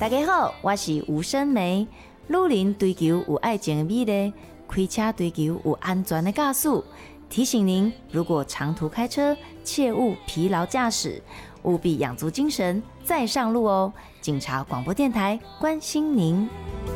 大家好，我是吴声梅。女人追求有爱情的美丽，开车追求有安全的驾驶。提醒您，如果长途开车，切勿疲劳驾驶，务必养足精神再上路哦。警察广播电台关心您。